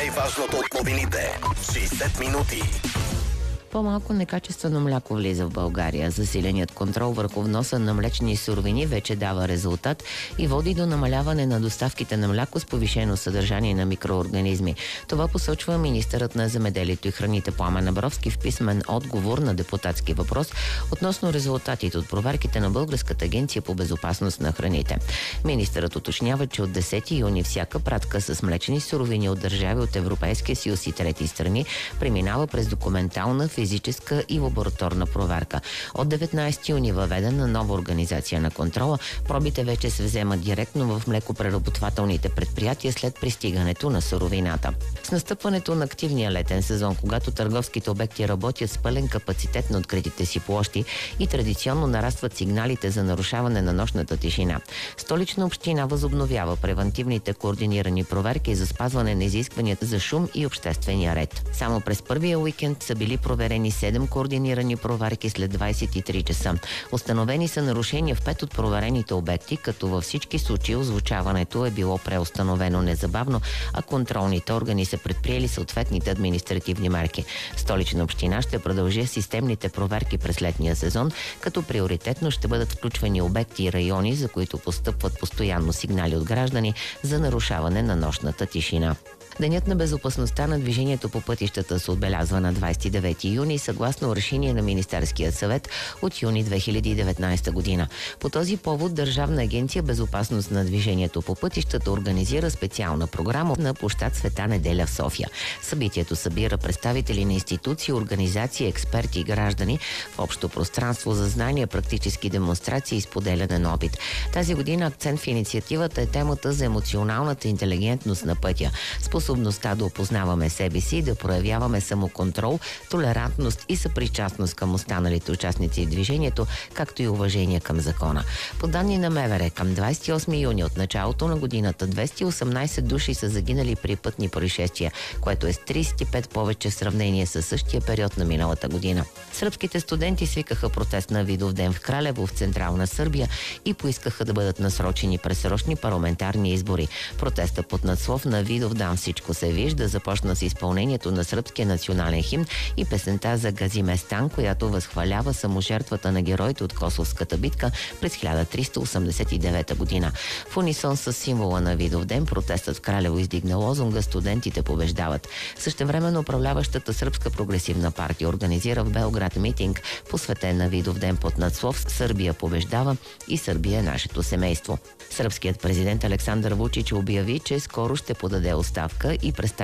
Най-важното от новините. 60 минути. По-малко некачествено мляко влиза в България. Засиленият контрол върху вноса на млечни суровини вече дава резултат и води до намаляване на доставките на мляко с повишено съдържание на микроорганизми. Това посочва министърът на земеделието и храните Пламен Абровски в писмен отговор на депутатски въпрос относно резултатите от проверките на Българската агенция по безопасност на храните. Министърът уточнява, че от 10 юни всяка пратка с млечни суровини от държави от Европейския съюз и трети страни преминава през документална, физическа и лабораторна проверка. От 19 юни въведена нова организация на контрола. Пробите вече се вземат директно в млекопреработвателните предприятия след пристигането на суровината. С настъпването на активния летен сезон, когато търговските обекти работят с пълен капацитет на откритите си площи и традиционно нарастват сигналите за нарушаване на нощната тишина, Столична община възобновява превантивните координирани проверки за спазване на изискванията за шум и обществения ред. Само през първия уикенд са били проверени 7 координирани проверки след 23 часа. Установени са нарушения в 5 от проверените обекти, като във всички случаи озвучаването е било преустановено незабавно, а контролните органи са предприели съответните административни мерки. Столична община ще продължи системните проверки през летния сезон, като приоритетно ще бъдат включвани обекти и райони, за които постъпват постоянно сигнали от граждани за нарушаване на нощната тишина. Денят на безопасността на движението по пътищата се отбелязва на 29 юни, съгласно решение на Министерския съвет от юни 2019 година. По този повод Държавна агенция безопасност на движението по пътищата организира специална програма на площад Света Неделя в София. Събитието събира представители на институции, организации, експерти и граждани в общо пространство за знания, практически демонстрации и споделяне на опит. Тази година акцент в инициативата е темата за емоционалната интелигентност на пътя. Способността да опознаваме себе си, да проявяваме самоконтрол, толерантност и съпричастност към останалите участници в движението, както и уважение към закона. По данни на МВР, към 28 юни от началото на годината 218 души са загинали при пътни происшествия, което е с 35 повече в сравнение с същия период на миналата година. Сръбските студенти свикаха протест на Видовден в Кралево, в Централна Сърбия, и поискаха да бъдат насрочени предсрочни парламентарни избори. Протеста под надслов "На Видовдан всичко се вижда" започна с изпълнението на сръбския национален химн и песента за Гази Местан, която възхвалява саможертвата на героите от Косовската битка през 1389 година. В унисон с символа на Видовден, протестът в Кралево издигна лозунга "Студентите побеждават". Същевременно управляващата Сръбска прогресивна партия организира в Белград митинг, посветен на Видовден под надслов "Сърбия побеждава" и "Сърбия е нашето семейство". Сръбският президент Александър Вучич обяви, че скоро ще подаде оставка и представи